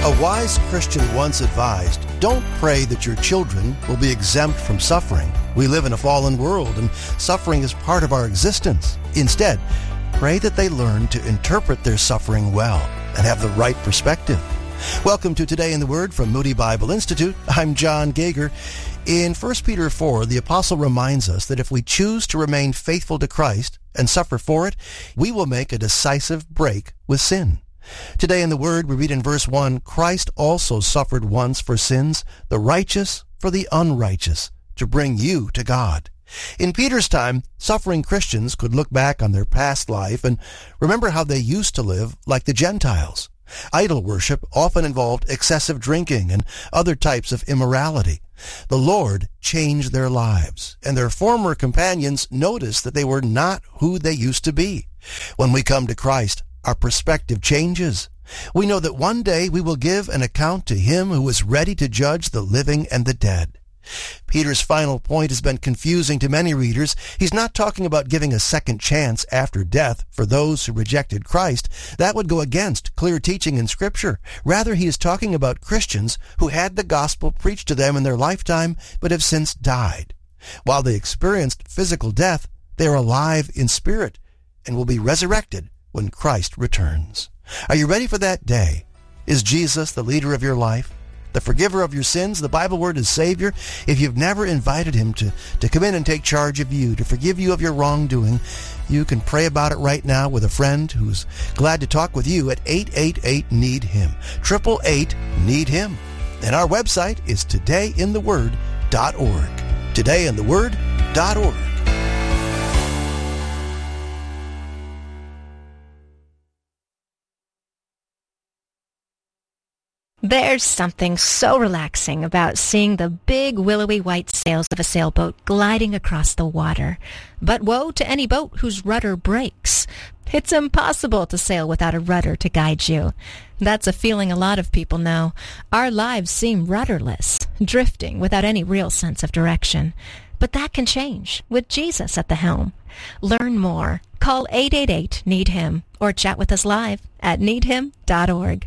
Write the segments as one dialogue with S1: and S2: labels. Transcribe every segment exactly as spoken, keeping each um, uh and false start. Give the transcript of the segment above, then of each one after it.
S1: A wise Christian once advised, don't pray that your children will be exempt from suffering. We live in a fallen world, and suffering is part of our existence. Instead, pray that they learn to interpret their suffering well and have the right perspective. Welcome to Today in the Word from Moody Bible Institute. I'm John Gager. In First Peter four, the apostle reminds us that if we choose to remain faithful to Christ and suffer for it, we will make a decisive break with sin. Today in the Word, we read in verse one, Christ also suffered once for sins, the righteous for the unrighteous, to bring you to God. In Peter's time, suffering Christians could look back on their past life and remember how they used to live like the Gentiles. Idol worship often involved excessive drinking and other types of immorality. The Lord changed their lives, and their former companions noticed that they were not who they used to be. When we come to Christ, our perspective changes. We know that one day we will give an account to Him who is ready to judge the living and the dead. Peter's final point has been confusing to many readers. He's not talking about giving a second chance after death for those who rejected Christ. That would go against clear teaching in Scripture. Rather, he is talking about Christians who had the gospel preached to them in their lifetime but have since died. While they experienced physical death, they are alive in spirit and will be resurrected when Christ returns. Are you ready for that day? Is Jesus the leader of your life? The forgiver of your sins, the Bible word is Savior? If you've never invited Him to, to come in and take charge of you, to forgive you of your wrongdoing, you can pray about it right now with a friend who's glad to talk with you at eight eight eight, need him. eight eight eight, need him. And our website is today in the word dot org. today in the word dot org.
S2: There's something so relaxing about seeing the big willowy white sails of a sailboat gliding across the water. But woe to any boat whose rudder breaks. It's impossible to sail without a rudder to guide you. That's a feeling a lot of people know. Our lives seem rudderless, drifting without any real sense of direction. But that can change with Jesus at the helm. Learn more. Call eight eight eight, need him or chat with us live at need him dot org.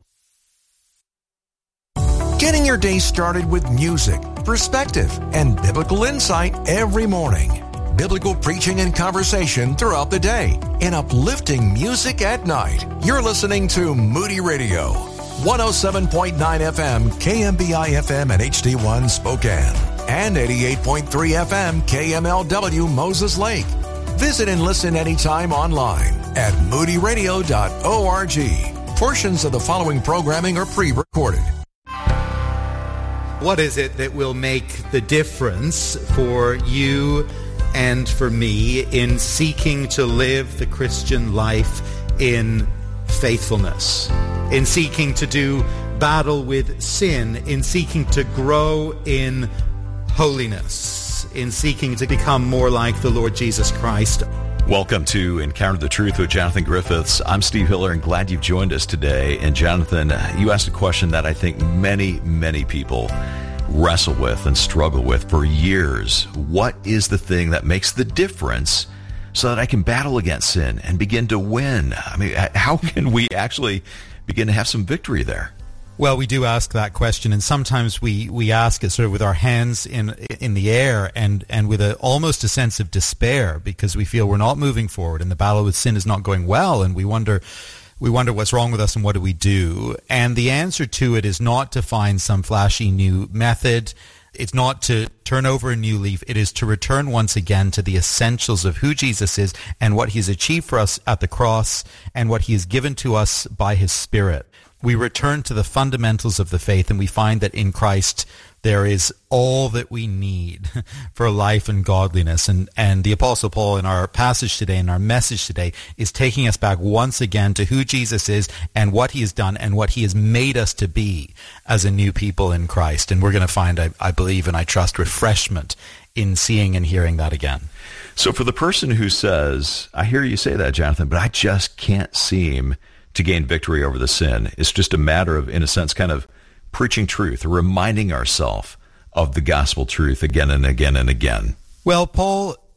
S3: Getting your day started with music, perspective, and biblical insight every morning. Biblical preaching and conversation throughout the day, and uplifting music at night. You're listening to Moody Radio, one oh seven point nine F M, K M B I F M and H D one Spokane, and eighty-eight point three F M, K M L W Moses Lake. Visit and listen anytime online at moody radio dot org. Portions of the following programming are pre-recorded.
S4: What is it that will make the difference for you and for me in seeking to live the Christian life in faithfulness, in seeking to do battle with sin, in seeking to grow in holiness, in seeking to become more like the Lord Jesus Christ?
S5: Welcome to Encounter the Truth with Jonathan Griffiths. I'm Steve Hiller, and glad you've joined us today. And Jonathan, you asked a question that I think many, many people wrestle with and struggle with for years. What is the thing that makes the difference so that I can battle against sin and begin to win? I mean, how can we actually begin to have some victory there?
S4: Well, we do ask that question, and sometimes we, we ask it sort of with our hands in in the air and, and with a, almost a sense of despair because we feel we're not moving forward and the battle with sin is not going well, and we wonder we wonder what's wrong with us and what do we do? And the answer to it is not to find some flashy new method. It's not to turn over a new leaf. It is to return once again to the essentials of who Jesus is and what He has achieved for us at the cross and what He has given to us by His Spirit. We return to the fundamentals of the faith, and we find that in Christ there is all that we need for life and godliness. And, and the Apostle Paul in our passage today, in our message today, is taking us back once again to who Jesus is and what He has done and what He has made us to be as a new people in Christ. And we're going to find, I, I believe and I trust, refreshment in seeing and hearing that again.
S5: So for the person who says, I hear you say that, Jonathan, but I just can't seem to gain victory over the sin. It's just a matter of, in a sense, kind of preaching truth, reminding ourselves of the gospel truth again and again and again.
S4: Well, Paul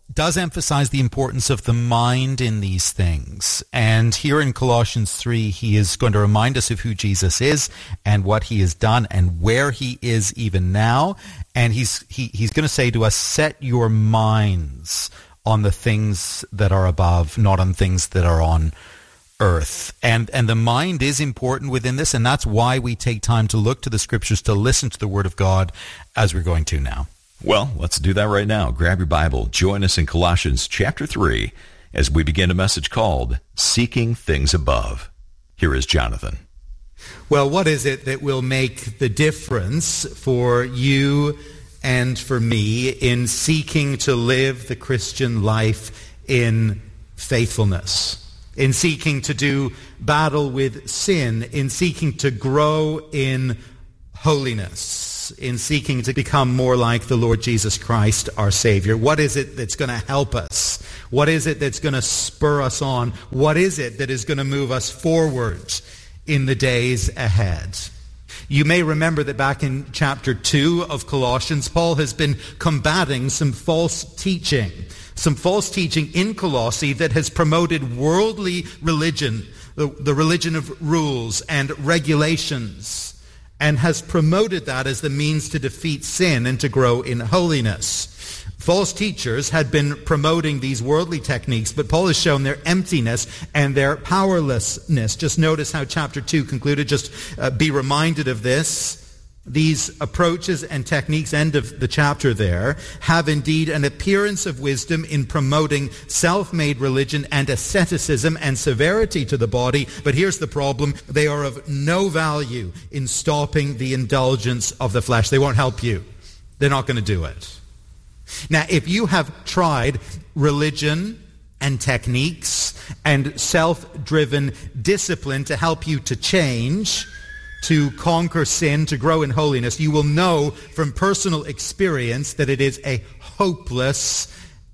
S4: does emphasize the importance of the mind in these things. And here in Colossians three, he is going to remind us of who Jesus is and what he has done and where he is even now. And he's he, he's going to say to us, set your minds on the things that are above, not on things that are on earth. And and the mind is important within this, and that's why we take time to look to the scriptures, to listen to the word of God, as we're going to now.
S5: Well, let's do that right now. Grab your Bible. Join us in Colossians chapter three as we begin a message called Seeking Things Above. Here is Jonathan.
S4: Well, what is it that will make the difference for you and for me in seeking to live the Christian life in faithfulness, in seeking to do battle with sin, in seeking to grow in holiness, in seeking to become more like the Lord Jesus Christ, our Savior? What is it that's going to help us? What is it that's going to spur us on? What is it that is going to move us forward in the days ahead? You may remember that back in chapter two of Colossians, Paul has been combating some false teaching, some false teaching in Colossae that has promoted worldly religion, the, the religion of rules and regulations, and has promoted that as the means to defeat sin and to grow in holiness. False teachers had been promoting these worldly techniques, but Paul has shown their emptiness and their powerlessness. Just notice how chapter two concluded. Just uh, be reminded of this. These approaches and techniques, end of the chapter there, have indeed an appearance of wisdom in promoting self-made religion and asceticism and severity to the body. But here's the problem. They are of no value in stopping the indulgence of the flesh. They won't help you. They're not going to do it. Now, if you have tried religion and techniques and self-driven discipline to help you to change, to conquer sin, to grow in holiness, you will know from personal experience that it is a hopeless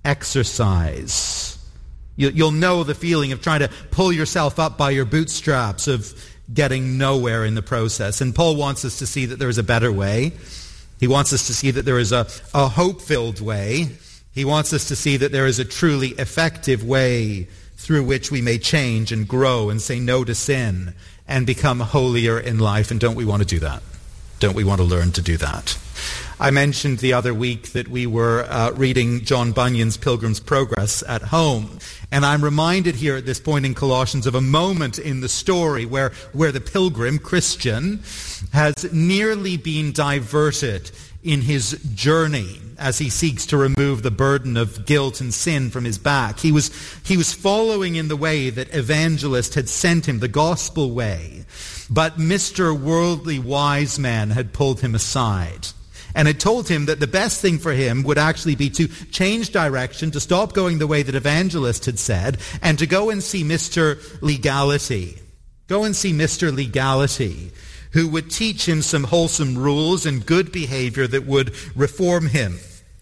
S4: exercise. You'll know the feeling of trying to pull yourself up by your bootstraps, of getting nowhere in the process. And Paul wants us to see that there is a better way. He wants us to see that there is a, a hope-filled way. He wants us to see that there is a truly effective way through which we may change and grow and say no to sin and become holier in life. And don't we want to do that? Don't we want to learn to do that? I mentioned the other week that we were uh, reading John Bunyan's Pilgrim's Progress at home. And I'm reminded here at this point in Colossians of a moment in the story where, where the pilgrim, Christian, has nearly been diverted in his journey as he seeks to remove the burden of guilt and sin from his back. He was, he was following in the way that evangelist had sent him, the gospel way. But Mister Worldly Wise Man had pulled him aside and had told him that the best thing for him would actually be to change direction, to stop going the way that evangelist had said, and to go and see Mister Legality. Go and see Mister Legality, who would teach him some wholesome rules and good behavior that would reform him.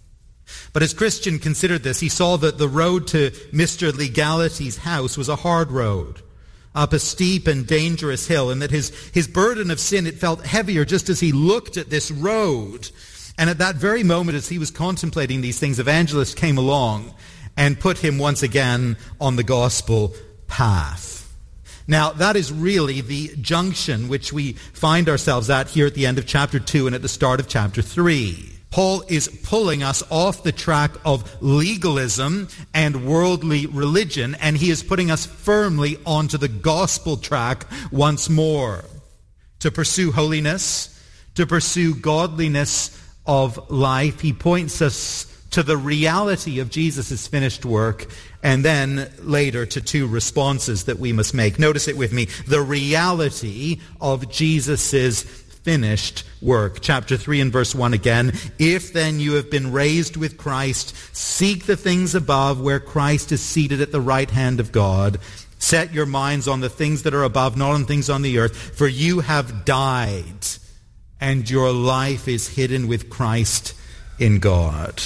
S4: But as Christian considered this, he saw that the road to Mister Legality's house was a hard road, up a steep and dangerous hill, and that his, his burden of sin, it felt heavier just as he looked at this road. And at that very moment, as he was contemplating these things, evangelist came along and put him once again on the gospel path. Now, that is really the junction which we find ourselves at here at the end of chapter two and at the start of chapter three. Paul is pulling us off the track of legalism and worldly religion, and he is putting us firmly onto the gospel track once more. To pursue holiness, to pursue godliness of life, he points us to the reality of Jesus' finished work, and then later to two responses that we must make. Notice it with me. The reality of Jesus' finished work. Chapter three and verse one again. If then you have been raised with Christ, seek the things above where Christ is seated at the right hand of God. Set your minds on the things that are above, not on things on the earth. For you have died, and your life is hidden with Christ in God.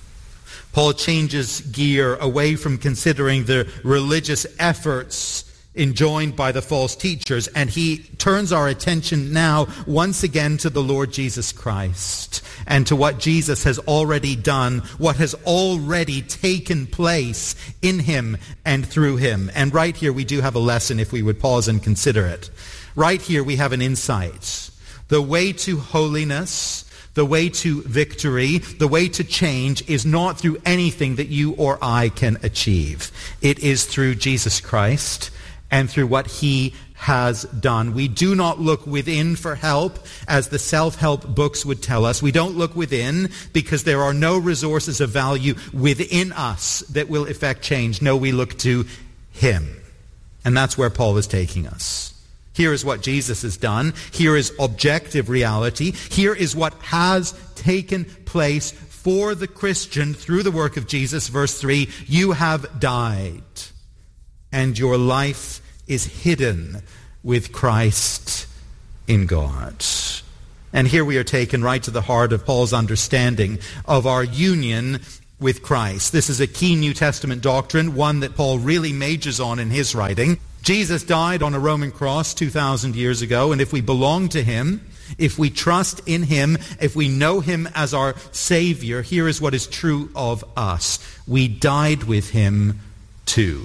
S4: Paul changes gear away from considering the religious efforts enjoined by the false teachers, and he turns our attention now once again to the Lord Jesus Christ and to what Jesus has already done, what has already taken place in him and through him. And right here we do have a lesson if we would pause and consider it. Right here we have an insight. The way to holiness, the way to victory, the way to change is not through anything that you or I can achieve. It is through Jesus Christ and through what he has done. We do not look within for help, as the self-help books would tell us. We don't look within because there are no resources of value within us that will effect change. No, we look to him. And that's where Paul is taking us. Here is what Jesus has done. Here is objective reality. Here is what has taken place for the Christian through the work of Jesus. Verse three, you have died, and your life is hidden with Christ in God. And here we are taken right to the heart of Paul's understanding of our union with Christ. This is a key New Testament doctrine, one that Paul really majors on in his writing. Jesus died on a Roman cross two thousand years ago, and if we belong to him, if we trust in him, if we know him as our Savior, here is what is true of us. We died with him too.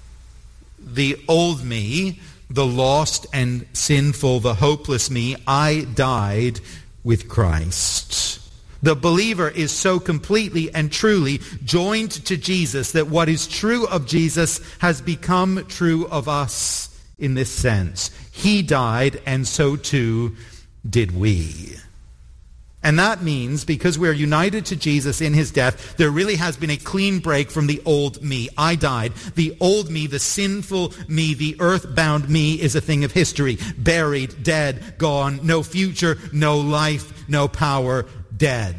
S4: The old me, the lost and sinful, the hopeless me, I died with Christ. The believer is so completely and truly joined to Jesus that what is true of Jesus has become true of us in this sense. He died, and so too did we. And that means, because we're united to Jesus in his death, there really has been a clean break from the old me. I died. The old me, the sinful me, the earthbound me is a thing of history. Buried, dead, gone, no future, no life, no power, dead.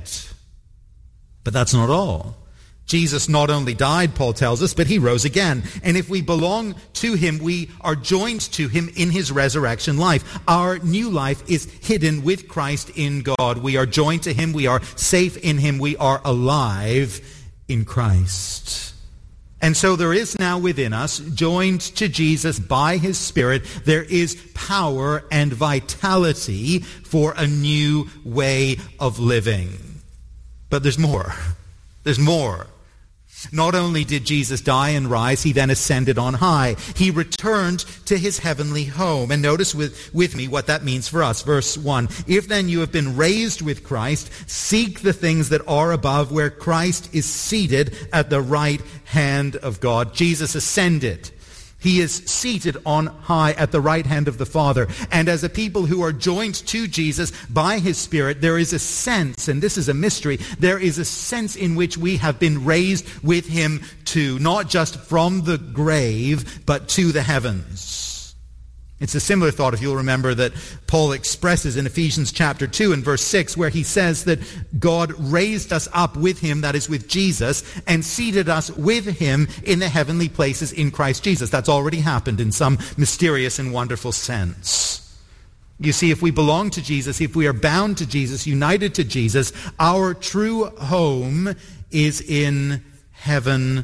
S4: But that's not all. Jesus not only died, Paul tells us, but he rose again. And if we belong to him, we are joined to him in his resurrection life. Our new life is hidden with Christ in God. We are joined to him. We are safe in him. We are alive in Christ. And so there is now within us, joined to Jesus by his Spirit, there is power and vitality for a new way of living. But there's more. There's more. Not only did Jesus die and rise, he then ascended on high. He returned to his heavenly home. And notice with, with me what that means for us. Verse one, if then you have been raised with Christ, seek the things that are above, where Christ is seated at the right hand of God. Jesus ascended. He is seated on high at the right hand of the Father. And as a people who are joined to Jesus by his Spirit, there is a sense, and this is a mystery, there is a sense in which we have been raised with him to, not just from the grave, but to the heavens. It's a similar thought, if you'll remember, that Paul expresses in Ephesians chapter two and verse six, where he says that God raised us up with him, that is with Jesus, and seated us with him in the heavenly places in Christ Jesus. That's already happened in some mysterious and wonderful sense. You see, if we belong to Jesus, if we are bound to Jesus, united to Jesus, our true home is in heaven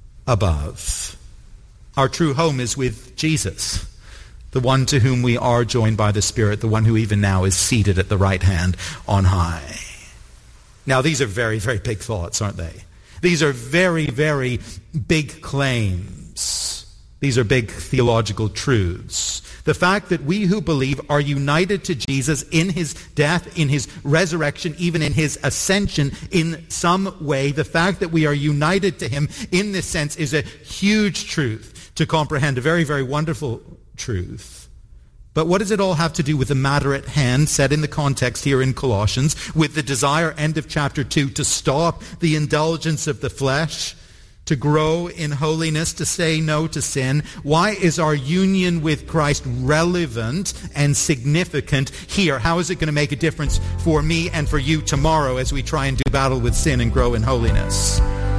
S4: above. Our true home is with Jesus, the one to whom we are joined by the Spirit, the one who even now is seated at the right hand on high. Now, these are very, very big thoughts, aren't they? These are very, very big claims. These are big theological truths. The fact that we who believe are united to Jesus in his death, in his resurrection, even in his ascension in some way, the fact that we are united to him in this sense is a huge truth to comprehend, a very, very wonderful truth. But what does it all have to do with the matter at hand, set in the context here in Colossians, with the desire, end of chapter two, to stop the indulgence of the flesh, to grow in holiness, to say no to sin? Why is our union with Christ relevant and significant here? How is it going to make a difference for me and for you tomorrow as we try and do battle with sin and grow in holiness?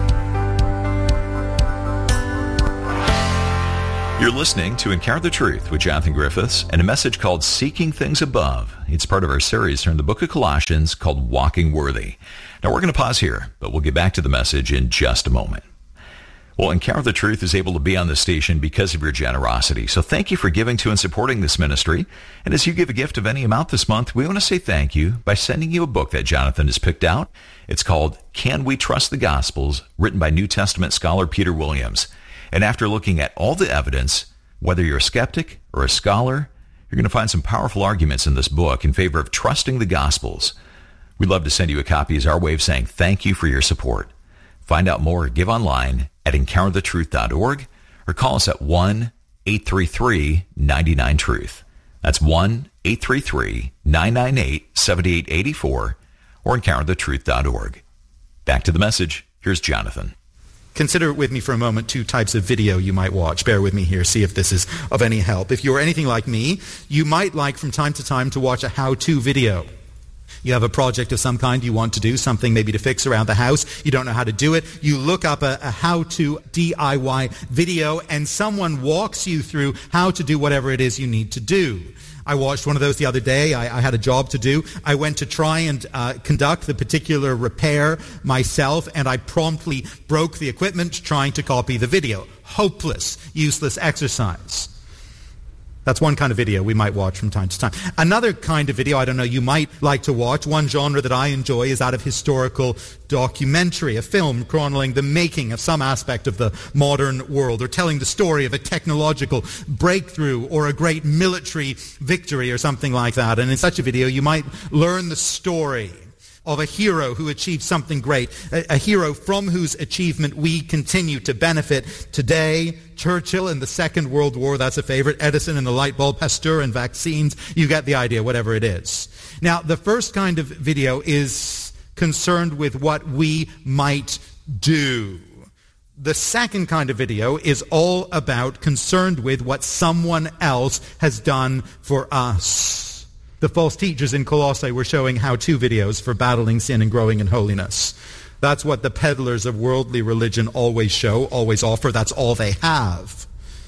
S5: You're listening to Encounter the Truth with Jonathan Griffiths and a message called Seeking Things Above. It's part of our series from the book of Colossians called Walking Worthy. Now we're going to pause here, but we'll get back to the message in just a moment. Well, Encounter the Truth is able to be on the station because of your generosity. So thank you for giving to and supporting this ministry. And as you give a gift of any amount this month, we want to say thank you by sending you a book that Jonathan has picked out. It's called Can We Trust the Gospels?, written by New Testament scholar Peter Williams. And after looking at all the evidence, whether you're a skeptic or a scholar, you're going to find some powerful arguments in this book in favor of trusting the Gospels. We'd love to send you a copy as our way of saying thank you for your support. Find out more or give online at encounter the truth dot org or call us at one eight three three nine nine truth. That's one eight three three nine nine eight seven eight eight four or encounter the truth dot org. Back to the message. Here's Jonathan.
S4: Consider with me for a moment two types of video you might watch. Bear with me here, see if this is of any help. If you're anything like me, you might like from time to time to watch a how-to video. You have a project of some kind you want to do, something maybe to fix around the house. You don't know how to do it. You look up a, a how-to D I Y video, and someone walks you through how to do whatever it is you need to do. I watched one of those the other day. I, I had a job to do. I went to try and uh, conduct the particular repair myself, and I promptly broke the equipment trying to copy the video. Hopeless, useless exercise. That's one kind of video we might watch from time to time. Another kind of video, I don't know, you might like to watch, one genre that I enjoy is that of historical documentary, a film chronicling the making of some aspect of the modern world, or telling the story of a technological breakthrough or a great military victory or something like that. And in such a video, you might learn the story of a hero who achieved something great, a, a hero from whose achievement we continue to benefit today. Churchill in the Second World War, that's a favorite. Edison in the light bulb, Pasteur in vaccines. You get the idea, whatever it is. Now, the first kind of video is concerned with what we might do. The second kind of video is all about concerned with what someone else has done for us. The false teachers in Colossae were showing how-to videos for battling sin and growing in holiness. That's what the peddlers of worldly religion always show, always offer. That's all they have.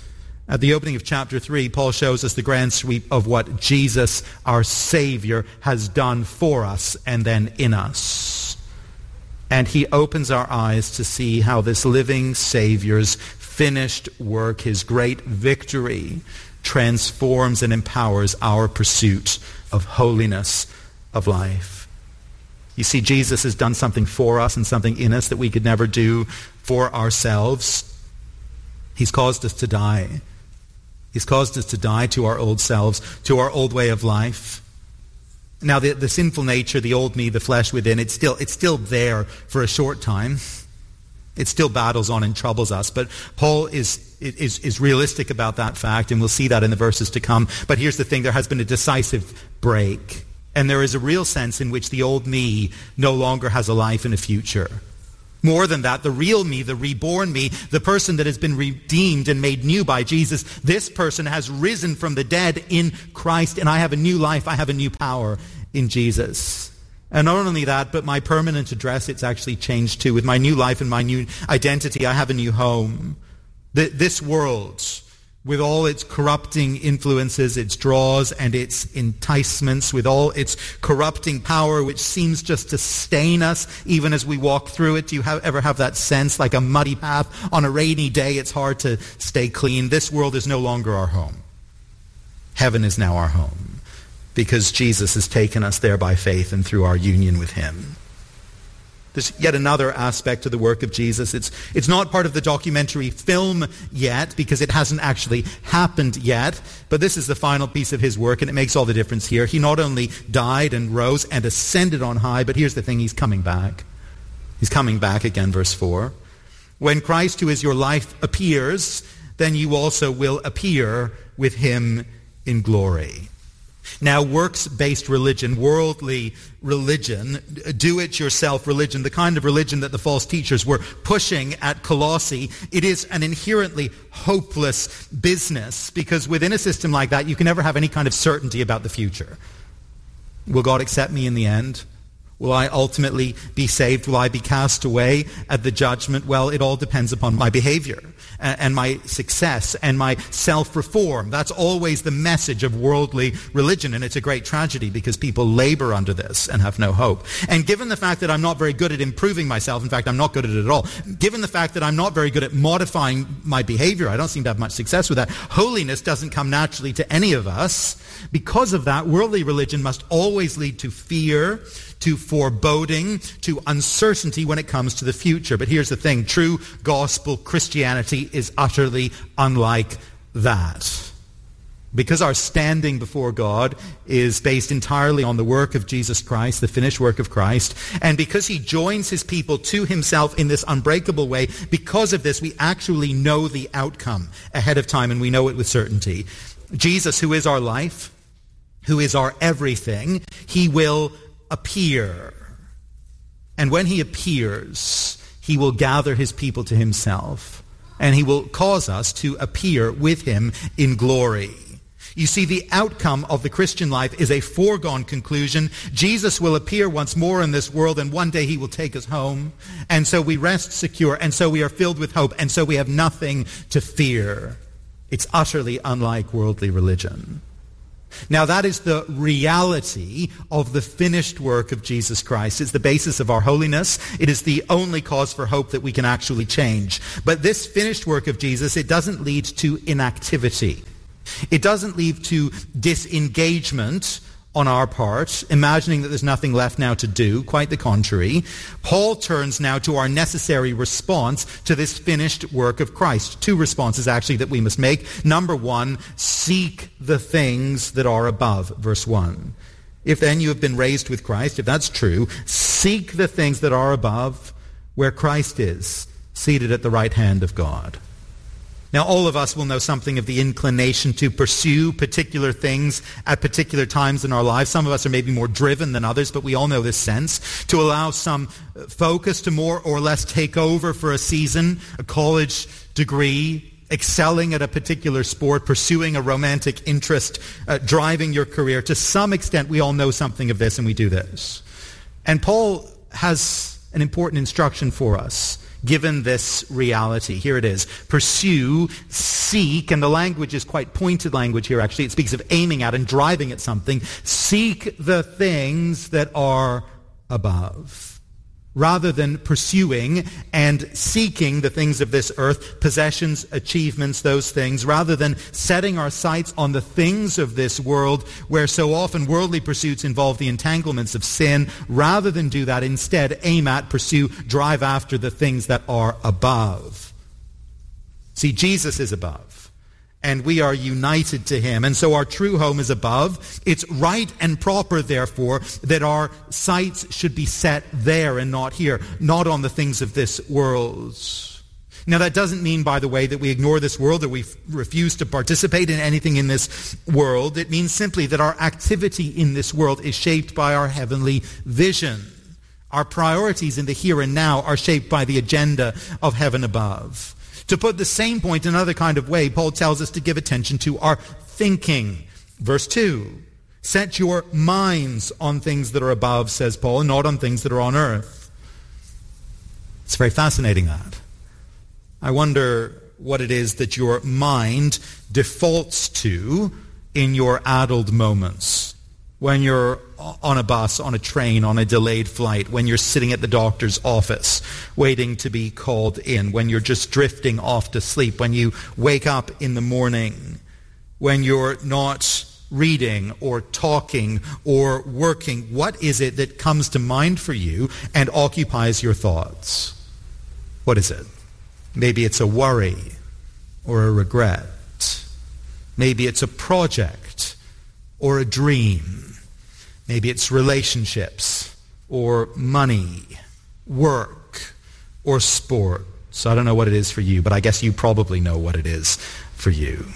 S4: At the opening of chapter three, Paul shows us the grand sweep of what Jesus, our Savior, has done for us and then in us. And he opens our eyes to see how this living Savior's finished work, his great victory, transforms and empowers our pursuit of holiness of life. You see, Jesus has done something for us and something in us that we could never do for ourselves. He's caused us to die. He's caused us to die to our old selves, to our old way of life. Now, the, the sinful nature, the old me, the flesh within, it's still, it's still there for a short time. It still battles on and troubles us. But Paul is, is, is realistic about that fact, and we'll see that in the verses to come. But here's the thing, there has been a decisive break. And there is a real sense in which the old me no longer has a life and a future. More than that, the real me, the reborn me, the person that has been redeemed and made new by Jesus, this person has risen from the dead in Christ, and I have a new life, I have a new power in Jesus. And not only that, but my permanent address, it's actually changed too. With my new life and my new identity, I have a new home. This world, with all its corrupting influences, its draws and its enticements, with all its corrupting power, which seems just to stain us even as we walk through it. Do you have, ever have that sense, like a muddy path on a rainy day, it's hard to stay clean? This world is no longer our home. Heaven is now our home, because Jesus has taken us there by faith and through our union with him. There's yet another aspect to the work of Jesus. It's, it's not part of the documentary film yet, because it hasn't actually happened yet. But this is the final piece of his work, and it makes all the difference here. He not only died and rose and ascended on high, but here's the thing, he's coming back. He's coming back again, verse four. When Christ, who is your life, appears, then you also will appear with him in glory. Now, works-based religion, worldly religion, do-it-yourself religion, the kind of religion that the false teachers were pushing at Colossae, it is an inherently hopeless business, because within a system like that, you can never have any kind of certainty about the future. Will God accept me in the end? Will I ultimately be saved? Will I be cast away at the judgment? Well, it all depends upon my behavior and, and my success and my self-reform. That's always the message of worldly religion, and it's a great tragedy because people labor under this and have no hope. And given the fact that I'm not very good at improving myself, in fact, I'm not good at it at all, given the fact that I'm not very good at modifying my behavior, I don't seem to have much success with that, holiness doesn't come naturally to any of us. Because of that, worldly religion must always lead to fear, to foreboding, to uncertainty when it comes to the future. But here's the thing, true gospel Christianity is utterly unlike that. Because our standing before God is based entirely on the work of Jesus Christ, the finished work of Christ, and because he joins his people to himself in this unbreakable way, because of this we actually know the outcome ahead of time, and we know it with certainty. Jesus, who is our life, who is our everything, he will appear. And when he appears, he will gather his people to himself, and he will cause us to appear with him in glory. You see, the outcome of the Christian life is a foregone conclusion. Jesus will appear once more in this world, and one day he will take us home. And so we rest secure, and so we are filled with hope, and so we have nothing to fear. It's utterly unlike worldly religion. Now that is the reality of the finished work of Jesus Christ. It's the basis of our holiness. It is the only cause for hope that we can actually change. But this finished work of Jesus, it doesn't lead to inactivity. It doesn't lead to disengagement on our part, imagining that there's nothing left now to do. Quite the contrary. Paul turns now to our necessary response to this finished work of Christ. Two responses actually that we must make. Number one, seek the things that are above. Verse one. If then you have been raised with Christ, if that's true, seek the things that are above, where Christ is, seated at the right hand of God. Now, all of us will know something of the inclination to pursue particular things at particular times in our lives. Some of us are maybe more driven than others, but we all know this sense. To allow some focus to more or less take over for a season, a college degree, excelling at a particular sport, pursuing a romantic interest, uh, driving your career. To some extent, we all know something of this, and we do this. And Paul has an important instruction for us. Given this reality, here it is. Pursue, seek, and the language is quite pointed language here actually. It speaks of aiming at and driving at something. Seek the things that are above. Rather than pursuing and seeking the things of this earth, possessions, achievements, those things, rather than setting our sights on the things of this world, where so often worldly pursuits involve the entanglements of sin, rather than do that, instead aim at, pursue, drive after the things that are above. See, Jesus is above, and we are united to him. And so our true home is above. It's right and proper, therefore, that our sights should be set there and not here, not on the things of this world. Now that doesn't mean, by the way, that we ignore this world or we f- refuse to participate in anything in this world. It means simply that our activity in this world is shaped by our heavenly vision. Our priorities in the here and now are shaped by the agenda of heaven above. To put the same point in another kind of way, Paul tells us to give attention to our thinking. Verse two, set your minds on things that are above, says Paul, and not on things that are on earth. It's very fascinating, that. I wonder what it is that your mind defaults to in your addled moments. When you're on a bus, on a train, on a delayed flight, when you're sitting at the doctor's office waiting to be called in, when you're just drifting off to sleep, when you wake up in the morning, when you're not reading or talking or working, what is it that comes to mind for you and occupies your thoughts? What is it? Maybe it's a worry or a regret. Maybe it's a project or a dream. Maybe it's relationships or money, work or sport. So I don't know what it is for you, but I guess you probably know what it is for you.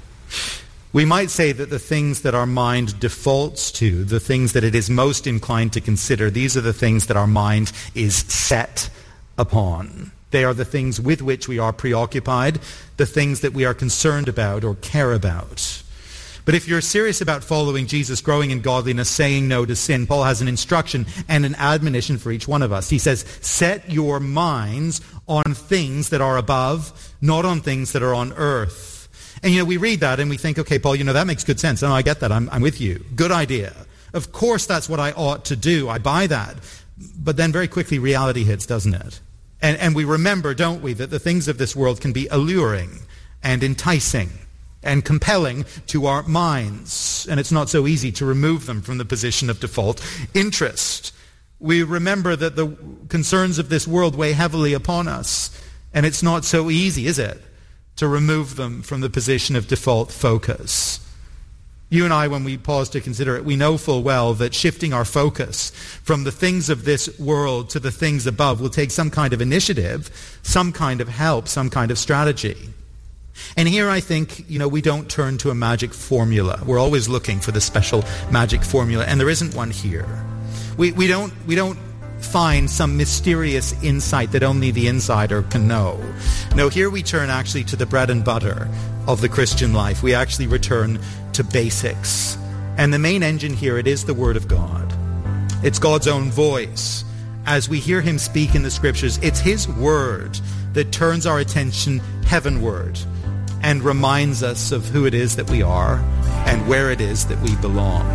S4: We might say that the things that our mind defaults to, the things that it is most inclined to consider, these are the things that our mind is set upon. They are the things with which we are preoccupied, the things that we are concerned about or care about. But if you're serious about following Jesus, growing in godliness, saying no to sin, Paul has an instruction and an admonition for each one of us. He says, set your minds on things that are above, not on things that are on earth. And, you know, we read that and we think, okay, Paul, you know, that makes good sense. Oh, I get that. I'm, I'm with you. Good idea. Of course, that's what I ought to do. I buy that. But then very quickly reality hits, doesn't it? And, and we remember, don't we, that the things of this world can be alluring and enticing and compelling to our minds. And it's not so easy to remove them from the position of default interest. We remember that the concerns of this world weigh heavily upon us. And it's not so easy, is it, to remove them from the position of default focus. You and I, when we pause to consider it, we know full well that shifting our focus from the things of this world to the things above will take some kind of initiative, some kind of help, some kind of strategy. And here I think, you know, we don't turn to a magic formula. We're always looking for the special magic formula, and there isn't one here. We, we don't, we don't find some mysterious insight that only the insider can know. No, here we turn actually to the bread and butter of the Christian life. We actually return to basics. And the main engine here, it is the Word of God. It's God's own voice. As we hear him speak in the Scriptures, it's his Word that turns our attention heavenward and reminds us of who it is that we are and where it is that we belong.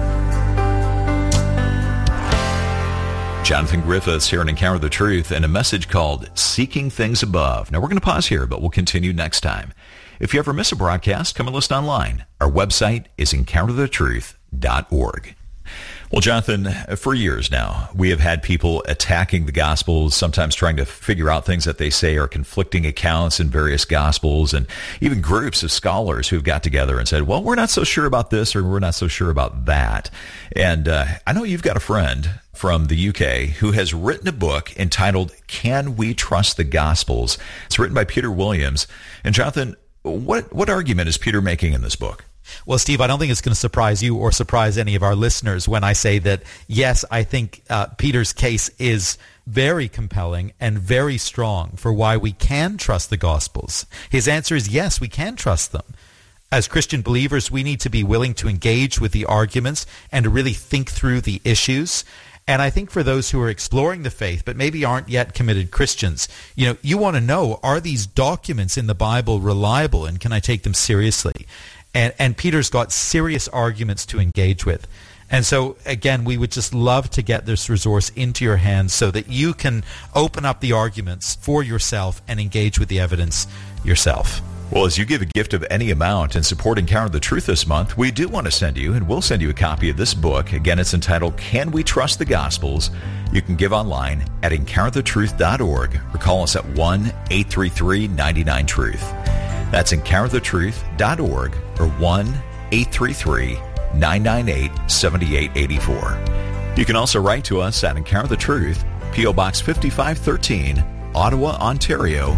S5: Jonathan Griffiths here in Encounter the Truth, and a message called Seeking Things Above. Now, we're going to pause here, but we'll continue next time. If you ever miss a broadcast, come and listen online. Our website is encounter the truth dot org. Well, Jonathan, for years now, we have had people attacking the Gospels, sometimes trying to figure out things that they say are conflicting accounts in various Gospels, and even groups of scholars who've got together and said, well, we're not so sure about this or we're not so sure about that. And uh, I know you've got a friend from the U K who has written a book entitled, Can We Trust the Gospels? It's written by Peter Williams. And Jonathan, what what argument is Peter making in this book?
S4: Well, Steve, I don't think it's going to surprise you or surprise any of our listeners when I say that, yes, I think uh, Peter's case is very compelling and very strong for why we can trust the Gospels. His answer is yes, we can trust them. As Christian believers, we need to be willing to engage with the arguments and to really think through the issues. And I think for those who are exploring the faith but maybe aren't yet committed Christians, you know, you want to know, are these documents in the Bible reliable and can I take them seriously? And, and Peter's got serious arguments to engage with. And so, again, we would just love to get this resource into your hands so that you can open up the arguments for yourself and engage with the evidence yourself.
S5: Well, as you give a gift of any amount in support Encounter the Truth this month, we do want to send you, and we'll send you a copy of this book. Again, it's entitled, Can We Trust the Gospels? You can give online at encounter the truth dot org or call us at one eight three three nine nine truth. That's encounter the truth dot org or one eight three three nine nine eight seven eight eight four. You can also write to us at Encounter the Truth, P O Box fifty-five thirteen, Ottawa, Ontario,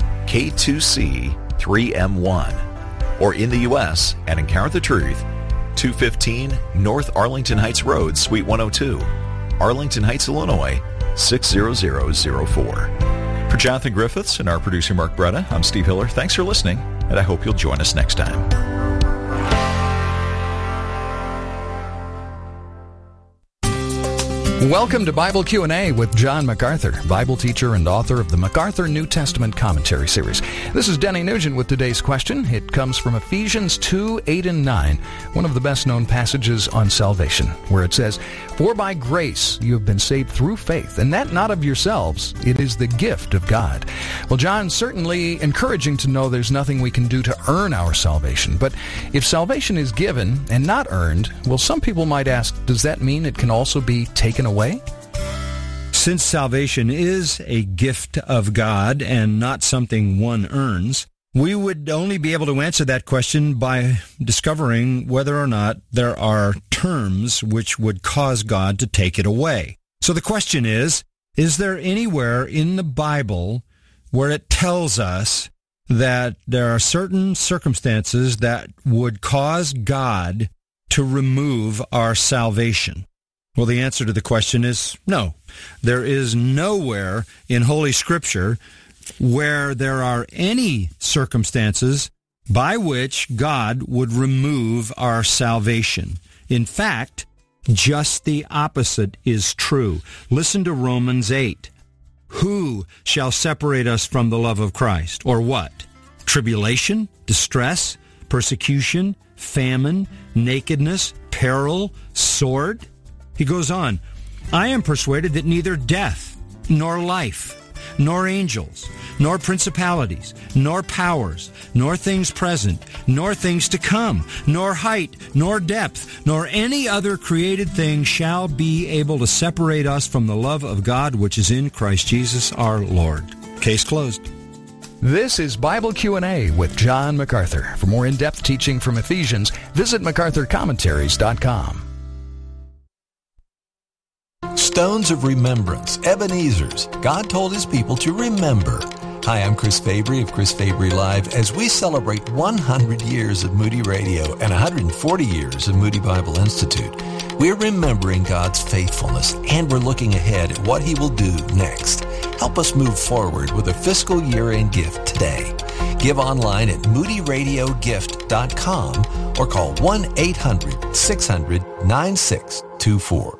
S5: K two C three M one, or in the U S at Encounter the Truth, two fifteen North Arlington Heights Road, Suite one oh two, Arlington Heights, Illinois, six zero zero zero four. For Jonathan Griffiths and our producer Mark Bretta, I'm Steve Hiller. Thanks for listening, and I hope you'll join us next time.
S6: Welcome to Bible Q and A with John MacArthur, Bible teacher and author of the MacArthur New Testament Commentary Series. This is Denny Nugent with today's question. It comes from Ephesians two, eight and nine, one of the best-known passages on salvation, where it says, For by grace you have been saved through faith, and that not of yourselves, it is the gift of God. Well, John, certainly encouraging to know there's nothing we can do to earn our salvation, but if salvation is given and not earned, well, some people might ask, does that mean it can also be taken away? Way?
S7: Since salvation is a gift of God and not something one earns, we would only be able to answer that question by discovering whether or not there are terms which would cause God to take it away. So the question is, is there anywhere in the Bible where it tells us that there are certain circumstances that would cause God to remove our salvation? Well, the answer to the question is no. There is nowhere in Holy Scripture where there are any circumstances by which God would remove our salvation. In fact, just the opposite is true. Listen to Romans eight. Who shall separate us from the love of Christ? Or what? Tribulation, distress, persecution, famine, nakedness, peril, sword? He goes on, I am persuaded that neither death, nor life, nor angels, nor principalities, nor powers, nor things present, nor things to come, nor height, nor depth, nor any other created thing shall be able to separate us from the love of God which is in Christ Jesus our Lord. Case closed.
S6: This is Bible Q and A with John MacArthur. For more in-depth teaching from Ephesians, visit macarthur commentaries dot com.
S8: Stones of Remembrance, Ebenezer's. God told his people to remember. Hi, I'm Chris Fabry of Chris Fabry Live. As we celebrate one hundred years of Moody Radio and one hundred forty years of Moody Bible Institute, we're remembering God's faithfulness, and we're looking ahead at what he will do next. Help us move forward with a fiscal year-end gift today. Give online at moody radio gift dot com or call one eight hundred six hundred nine six two four.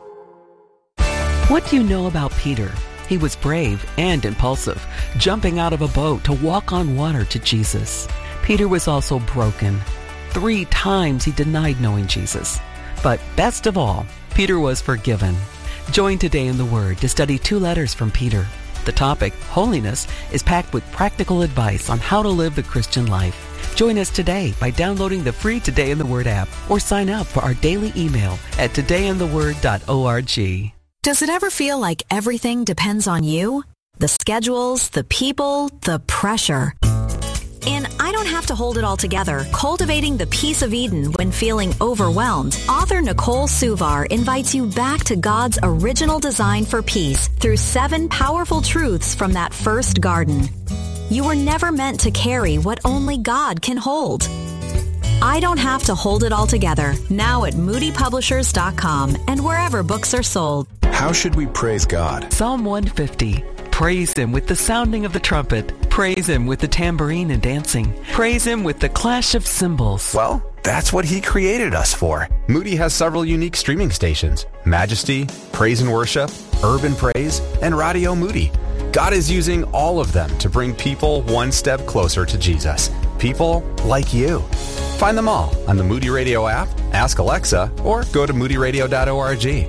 S9: What do you know about Peter? He was brave and impulsive, jumping out of a boat to walk on water to Jesus. Peter was also broken. Three times he denied knowing Jesus. But best of all, Peter was forgiven. Join Today in the Word to study two letters from Peter. The topic, holiness, is packed with practical advice on how to live the Christian life. Join us today by downloading the free Today in the Word app or sign up for our daily email at today in the word dot org.
S10: Does it ever feel like everything depends on you? The schedules, the people, the pressure. In I Don't Have to Hold It All Together, Cultivating the Peace of Eden When Feeling Overwhelmed, author Nicole Suvar invites you back to God's original design for peace through seven powerful truths from that first garden. You were never meant to carry what only God can hold. I Don't Have to Hold It All Together, now at moody publishers dot com and wherever books are sold.
S11: How should we praise God?
S9: Psalm one fifty. Praise him with the sounding of the trumpet. Praise him with the tambourine and dancing. Praise him with the clash of cymbals.
S11: Well, that's what he created us for. Moody has several unique streaming stations: Majesty, Praise and Worship, Urban Praise, and Radio Moody. God is using all of them to bring people one step closer to Jesus. People like you. Find them all on the Moody Radio app, ask Alexa, or go to moody radio dot org.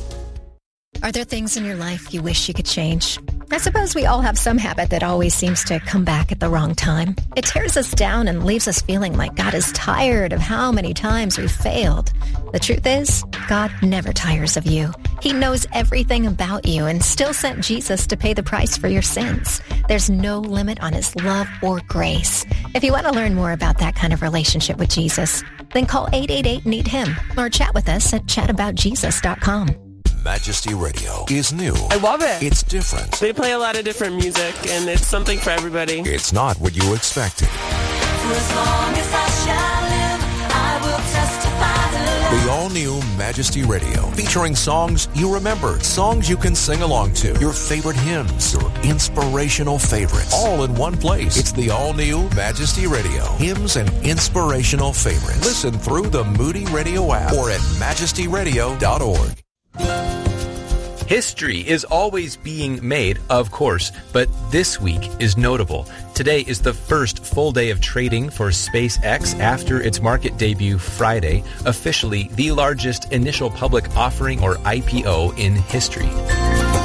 S2: Are there things in your life you wish you could change? I suppose we all have some habit that always seems to come back at the wrong time. It tears us down and leaves us feeling like God is tired of how many times we've failed. The truth is, God never tires of you. He knows everything about you and still sent Jesus to pay the price for your sins. There's no limit on his love or grace. If you want to learn more about that kind of relationship with Jesus, then call eight eight eight, need him or chat with us at chat about jesus dot com.
S3: Majesty Radio is new.
S12: I love it.
S3: It's different.
S12: They play a lot of different music, and it's something for everybody.
S3: It's not what you expected.
S13: For as long as I shall live, I will testify the love.
S3: The all-new Majesty Radio, featuring songs you remember, songs you can sing along to, your favorite hymns, your inspirational favorites, all in one place. It's the all-new Majesty Radio, hymns and inspirational favorites. Listen through the Moody Radio app or at majesty radio dot org.
S14: History is always being made, of course, but this week is notable. Today is the first full day of trading for SpaceX after its market debut Friday, officially the largest initial public offering or I P O in history.